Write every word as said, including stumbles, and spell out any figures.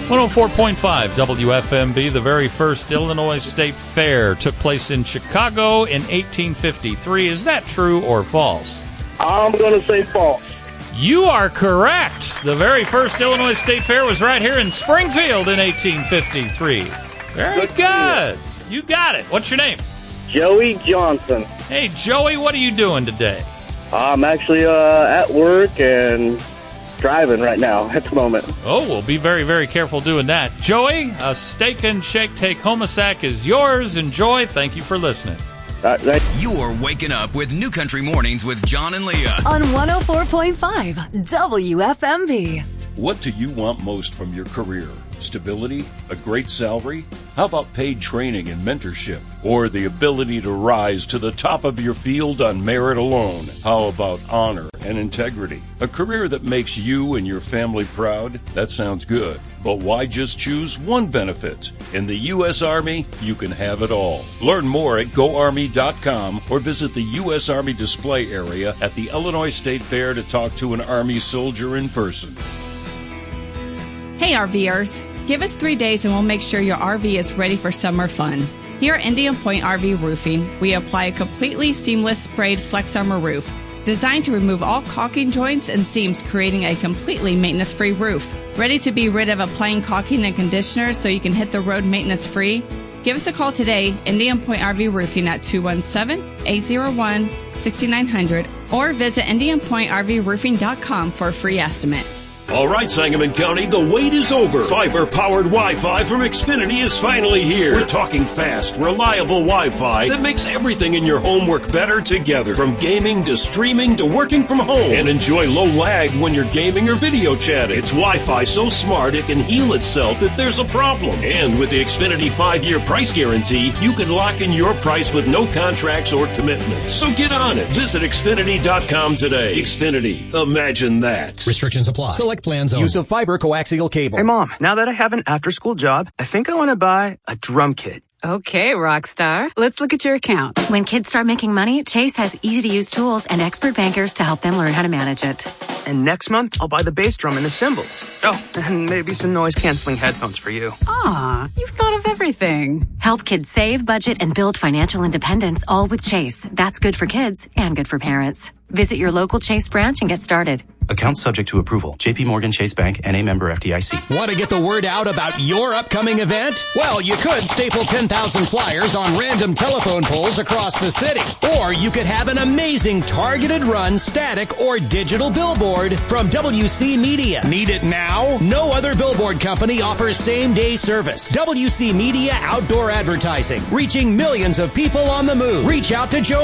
one oh four point five W F M B, the very first Illinois State Fair, took place in Chicago in eighteen fifty-three. Is that true or false? I'm going to say false. You are correct. The very first Illinois State Fair was right here in Springfield in eighteen fifty-three. Very good. good. You got it. What's your name? Joey Johnson. Hey, Joey, what are you doing today? I'm actually uh, at work and driving right now at the moment. Oh, well, be very, very careful doing that. Joey, a Steak and Shake Take-Home Sack is yours. Enjoy. Thank you for listening. Uh, thank- You're waking up with New Country Mornings with John and Leah on one oh four point five W F M B. What do you want most from your career? Stability? A great salary? How about paid training and mentorship? Or the ability to rise to the top of your field on merit alone? How about honor and integrity? A career that makes you and your family proud? That sounds good. But why just choose one benefit? In the U S Army, you can have it all. Learn more at go army dot com or visit the U S Army display area at the Illinois State Fair to talk to an Army soldier in person. Hey RVers, give us three days and we'll make sure your R V is ready for summer fun. Here at Indian Point R V Roofing, we apply a completely seamless sprayed Flex Armor roof, designed to remove all caulking joints and seams, creating a completely maintenance-free roof. Ready to be rid of applying caulking and conditioner so you can hit the road maintenance-free? Give us a call today, Indian Point R V Roofing at two one seven, eight oh one, six nine zero zero or visit indian point r v roofing dot com for a free estimate. All right, Sangamon County, the wait is over. Fiber-powered Wi-Fi from Xfinity is finally here. We're talking fast, reliable Wi-Fi that makes everything in your home work better together. From gaming to streaming to working from home. And enjoy low lag when you're gaming or video chatting. It's Wi-Fi so smart it can heal itself if there's a problem. And with the Xfinity five-year price guarantee, you can lock in your price with no contracts or commitments. So get on it. Visit Xfinity dot com today. Xfinity. Imagine that. Restrictions apply. Select plans only. Use of fiber coaxial cable. Hey, Mom, now that I have an after-school job, I think I want to buy a drum kit. Okay, Rockstar. Let's look at your account. When kids start making money, Chase has easy-to-use tools and expert bankers to help them learn how to manage it. And next month, I'll buy the bass drum and the cymbals. Oh, and maybe some noise-canceling headphones for you. Aw, you've thought of everything. Help kids save, budget, and build financial independence, all with Chase. That's good for kids and good for parents. Visit your local Chase branch and get started. Account subject to approval. J P Morgan Chase Bank, N A member F D I C. Want to get the word out about your upcoming event? Well, you could staple ten thousand flyers on random telephone poles across the city. Or you could have an amazing targeted run, static, or digital billboard from W C Media. Need it now? No other billboard company offers same-day service. W C Media Outdoor Advertising, reaching millions of people on the move. Reach out to Joe